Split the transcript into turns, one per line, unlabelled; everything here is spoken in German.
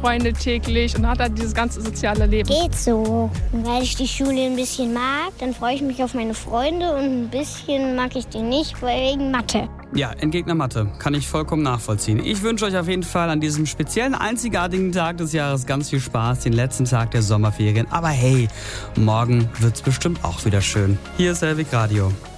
Freunde täglich und hat halt dieses ganze soziale Leben.
Geht so. Und weil ich die Schule ein bisschen mag, dann freue ich mich auf meine Freunde und ein bisschen mag ich die nicht, wegen Mathe.
Ja, Endgegner Mathe. Kann ich vollkommen nachvollziehen. Ich wünsche euch auf jeden Fall an diesem speziellen, einzigartigen Tag des Jahres ganz viel Spaß, den letzten Tag der Sommerferien. Aber hey, morgen wird's bestimmt auch wieder schön. Hier ist Elvig Radio.